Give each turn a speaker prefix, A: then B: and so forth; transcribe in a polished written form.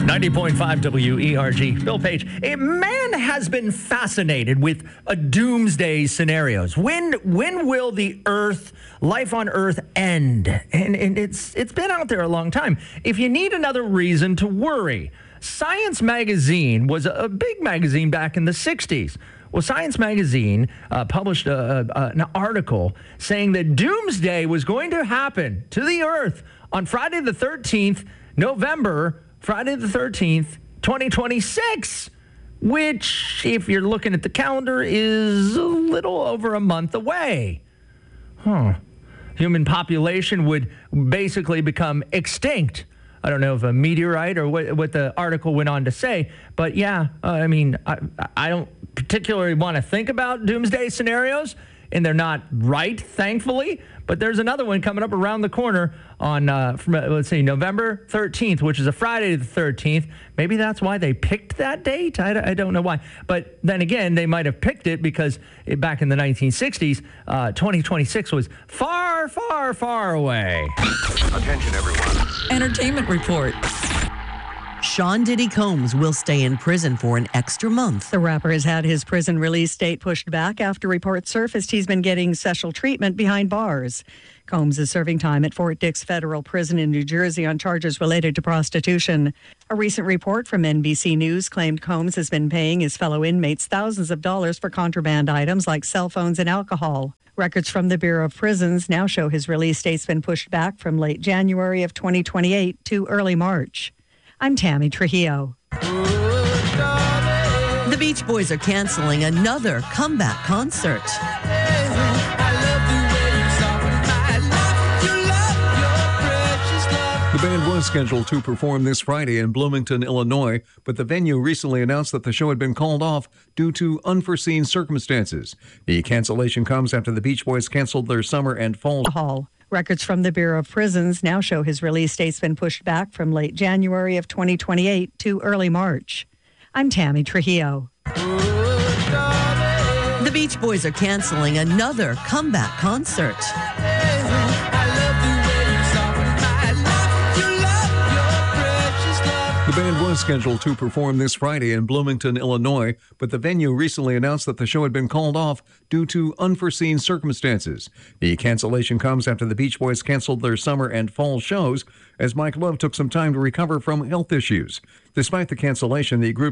A: 90.5 WERG. Bill Page. A man has been fascinated with a doomsday scenarios. When will the life on Earth end? And it's been out there a long time. If you need another reason to worry, Science Magazine was a big magazine back in the 60s. Well, Science Magazine published an article saying that doomsday was going to happen to the Earth on Friday the 13th, Friday the 13th, 2026, which, if you're looking at the calendar, is a little over a month away. Human population would basically become extinct. I don't know if a meteorite or what the article went on to say, but yeah, I don't particularly want to think about doomsday scenarios, and they're not right, thankfully. But there's another one coming up around the corner on, November 13th, which is a Friday the 13th. Maybe that's why they picked that date. I don't know why. But then again, they might have picked it because back in the 1960s, 2026 was far, far, far away.
B: Attention, everyone.
C: Entertainment report. Sean Diddy Combs will stay in prison for an extra month.
D: The rapper has had his prison release date pushed back after reports surfaced he's been getting special treatment behind bars. Combs is serving time at Fort Dix Federal Prison in New Jersey on charges related to prostitution. A recent report from NBC News claimed Combs has been paying his fellow inmates thousands of dollars for contraband items like cell phones and alcohol. Records from the Bureau of Prisons now show his release date's been pushed back from late January of 2028 to early March. I'm Tammy Trujillo.
C: The Beach Boys are canceling another comeback concert.
E: The band was scheduled to perform this Friday in Bloomington, Illinois, but the venue recently announced that the show had been called off due to unforeseen circumstances. The cancellation comes after the Beach Boys canceled their summer and fall.
D: Records from the Bureau of Prisons now show his release date's been pushed back from late January of 2028 to early March. I'm Tammy Trujillo.
C: The Beach Boys are canceling another comeback concert.
E: The band was scheduled to perform this Friday in Bloomington, Illinois, but the venue recently announced that the show had been called off due to unforeseen circumstances. The cancellation comes after the Beach Boys canceled their summer and fall shows as Mike Love took some time to recover from health issues. Despite the cancellation, the group